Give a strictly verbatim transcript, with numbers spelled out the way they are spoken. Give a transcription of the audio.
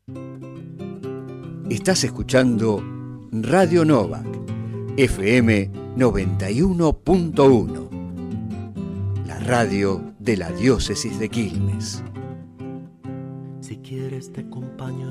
Estás escuchando Radio Novak, F M noventa y uno punto uno, la radio de la diócesis de Quilmes. Si quieres te acompaño